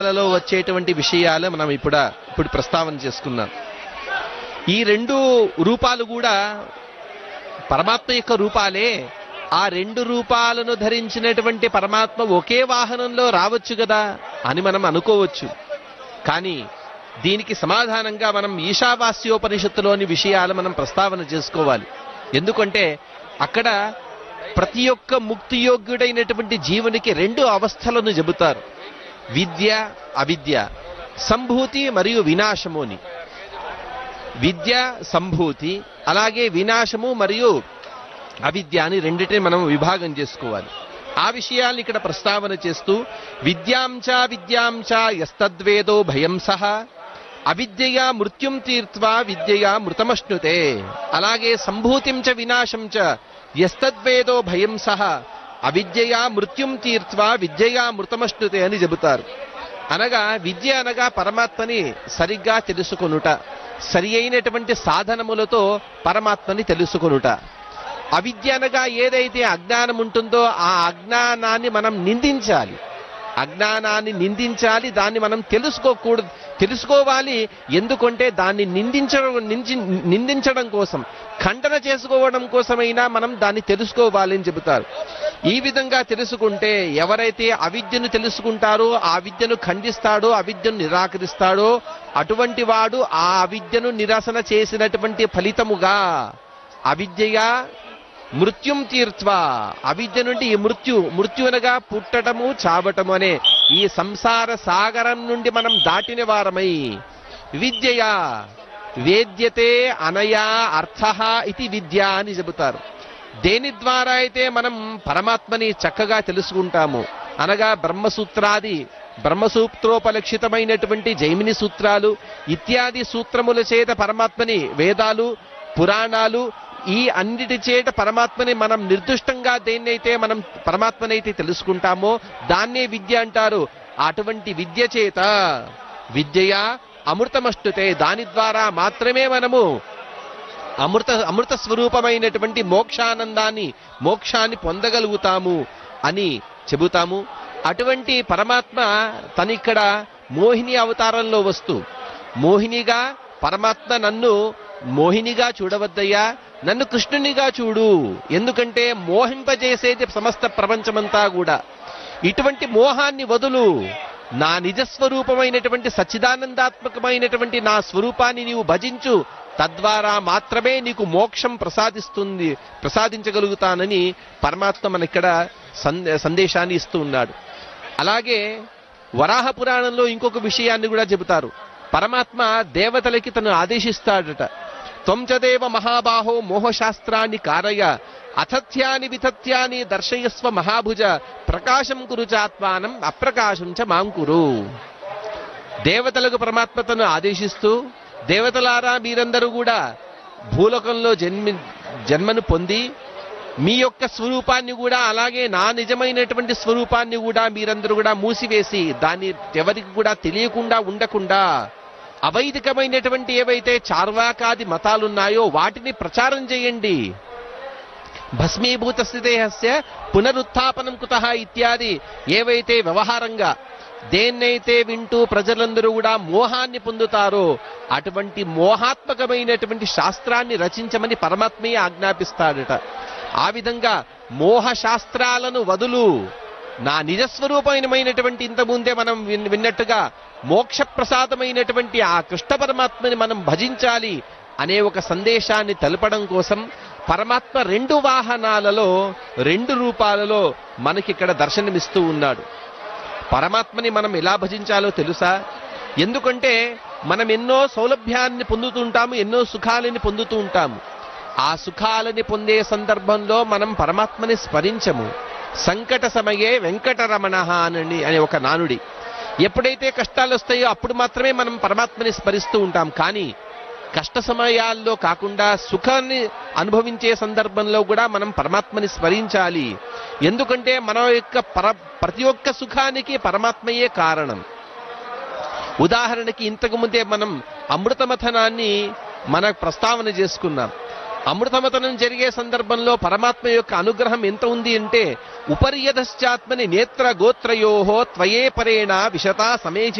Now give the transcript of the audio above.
లలో వచ్చేటువంటి విషయాలు మనం ఇప్పుడు ప్రస్తావన చేసుకున్నాం. ఈ రెండు రూపాలు కూడా పరమాత్మ యొక్క రూపాలే. ఆ రెండు రూపాలను ధరించినటువంటి పరమాత్మ ఒకే వాహనంలో రావచ్చు కదా అని మనం అనుకోవచ్చు. కానీ దీనికి సమాధానంగా మనం ఈశావాస్యోపనిషత్తులోని విషయాలు మనం ప్రస్తావన చేసుకోవాలి. ఎందుకంటే అక్కడ ప్రతి ఒక్క ముక్తియోగ్యుడైనటువంటి జీవునికి రెండు అవస్థలను చెబుతారు, విద్య అవిద్య, సంభూతి మరియు వినాశము అని. విద్య సంభూతి, అలాగే వినాశము మరియు అవిద్య అని రెండిటిని మనం విభాగం చేసుకోవాలి. ఆ విషయాన్ని ఇక్కడ ప్రస్తావన చేస్తూ విద్యాంచ విద్యాంచ యస్తద్వేదో భయం సహ అవిద్యయా మృత్యుం తీర్త్వా విద్యయా మృతమశ్నుతే, అలాగే సంభూతిం చ వినాశం చ యస్తద్వేదో భయం సహ అవిద్యయా మృత్యుం తీర్త్వా విద్యయా మృతమశ్నుతే అని చెబుతారు. అనగా విద్య అనగా పరమాత్మని సరిగ్గా తెలుసుకొనుట, సరి అయినటువంటి సాధనములతో పరమాత్మని తెలుసుకొనుట. అవిద్య అనగా ఏదైతే అజ్ఞానం ఉంటుందో ఆ అజ్ఞానాన్ని మనం నిందించాలి, అజ్ఞానాన్ని నిందించాలి, దాన్ని మనం తెలుసుకోవాలి. ఎందుకంటే దాన్ని నిందించడం కోసం, ఖండన చేసుకోవడం కోసమైనా మనం దాన్ని తెలుసుకోవాలి అని చెబుతారు. ఈ విధంగా తెలుసుకుంటే ఎవరైతే అవిద్యను తెలుసుకుంటారో, ఆ విద్యను ఖండిస్తాడో, అవిద్యను నిరాకరిస్తాడో, అటువంటి వాడు ఆ అవిద్యను నిరసన చేసినటువంటి ఫలితముగా అవిద్యయా మృత్యుం తీర్త్వా, అవిద్య నుండి ఈ మృత్యు అనగా పుట్టటము చావటము అనే ఈ సంసార సాగరం నుండి మనం దాటిన వారమై విద్యయా వేద్యతే అనయా అర్థః ఇది విద్య అని చెబుతారు. దేని ద్వారా అయితే మనం పరమాత్మని చక్కగా తెలుసుకుంటాము అనగా బ్రహ్మసూత్రోపలక్షితమైనటువంటి జైమిని సూత్రాలు ఇత్యాది సూత్రముల చేత పరమాత్మని, వేదాలు పురాణాలు ఈ అన్నిటి చేత పరమాత్మని మనం నిర్దిష్టంగా దేన్నైతే మనం పరమాత్మనైతే తెలుసుకుంటామో దాన్నే విద్య అంటారు. అటువంటి విద్య చేత విద్యయా అమృతమష్టుతే, దాని ద్వారా మాత్రమే మనము అమృత స్వరూపమైనటువంటి మోక్షాన్ని పొందగలుగుతాము అని చెబుతాము. అటువంటి పరమాత్మ తనిక్కడ మోహిని అవతారంలో వస్తూ, మోహినిగా పరమాత్మ నన్ను మోహినిగా చూడవద్దయ్యా, నన్ను కృష్ణునిగా చూడు, ఎందుకంటే మోహింపజేసేది సమస్త ప్రపంచమంతా కూడా. ఇటువంటి మోహాన్ని వదులు, నా నిజస్వరూపమైనటువంటి సచ్చిదానందాత్మకమైనటువంటి నా స్వరూపాన్ని నీవు భజించు, తద్వారా మాత్రమే నీకు మోక్షం ప్రసాదించగలుగుతానని పరమాత్మ మనకిక్కడ సందేశాన్ని ఇస్తూ ఉన్నాడు. అలాగే వరాహ పురాణంలో ఇంకొక విషయాన్ని కూడా చెబుతారు. పరమాత్మ దేవతలకి తను ఆదేశిస్తాడట, త్వంచదేవ మహాబాహో మోహశాస్త్రాన్ని కారయ అతథ్యాని వితథ్యాని దర్శయస్వ మహాభుజ ప్రకాశం కురుచాత్మానం అప్రకాశం చ మాం కురు. దేవతలకు పరమాత్మ తను ఆదేశిస్తూ, దేవతలారా మీరందరూ కూడా భూలోకంలో జన్మను పొంది మీ యొక్క స్వరూపాన్ని కూడా, అలాగే నా నిజమైనటువంటి స్వరూపాన్ని కూడా మీరందరూ కూడా మూసివేసి, దాన్ని ఎవరికి కూడా తెలియకుండా ఉండకుండా అవైదికమైనటువంటి ఏవైతే చార్వాకాది మతాలున్నాయో వాటిని ప్రచారం చేయండి. భస్మీభూత స్థితేహస్య పునరుత్థాపనం కుతః ఇత్యాది ఏవైతే వ్యవహారంగా దేన్నైతే వింటూ ప్రజలందరూ కూడా మోహాన్ని పొందుతారో అటువంటి మోహాత్మకమైనటువంటి శాస్త్రాన్ని రచించమని పరమాత్మే ఆజ్ఞాపిస్తాడట. ఆ విధంగా మోహ శాస్త్రాలను వదులు, నా నిజస్వరూపమైనటువంటి ఇంతకుముందే మనం విన్నట్టుగా మోక్షప్రసాదమైనటువంటి ఆ కృష్ణ పరమాత్మని మనం భజించాలి అనే ఒక సందేశాన్ని తెలపడం కోసం పరమాత్మ రెండు వాహనాలలో, రెండు రూపాలలో మనకిక్కడ దర్శనమిస్తూ ఉన్నాడు. పరమాత్మని మనం ఎలా భజించాలో తెలుసా? ఎందుకంటే మనం ఎన్నో సౌలభ్యాన్ని పొందుతూ ఉంటాము, ఎన్నో సుఖాలని పొందుతూ ఉంటాము. ఆ సుఖాలని పొందే సందర్భంలో మనం పరమాత్మని స్మరించము. సంకట సమయే వెంకటరమణ అనే ఒక నానుడి. ఎప్పుడైతే కష్టాలు వస్తాయో అప్పుడు మాత్రమే మనం పరమాత్మని స్మరిస్తూ ఉంటాం. కానీ కష్ట సమయాల్లో కాకుండా సుఖాన్ని అనుభవించే సందర్భంలో కూడా మనం పరమాత్మని స్మరించాలి. ఎందుకంటే మన యొక్క ప్రతి ఒక్క సుఖానికి పరమాత్మయే కారణం. ఉదాహరణకి ఇంతకు ముందే మనం అమృతమథనాన్ని మన ప్రస్తావన చేసుకున్నాం. అమృతమతనం జరిగే సందర్భంలో పరమాత్మ యొక్క అనుగ్రహం ఎంత ఉంది అంటే ఉపర్యధశ్చాత్మని నేత్ర గోత్రయోహో త్వయే పరేణ విశతా సమేచి